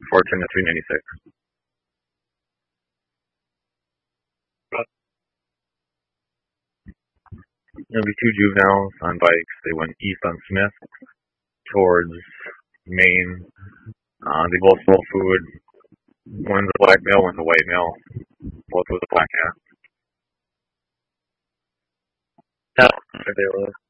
410 to 396. There'll be two juveniles on bikes. They went east on Smith towards Maine. They both stole food. One's a black male, one's a white male. Both with a black hat. Yeah, they were.